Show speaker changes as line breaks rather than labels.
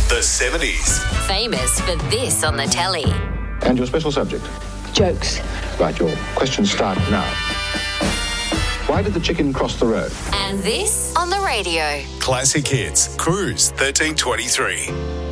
The 70s.
Famous for this on the telly.
And your special subject?
Jokes.
Right, your questions start now. Why did the chicken cross the road?
And this on the radio.
Classic Hits. Cruise 1323.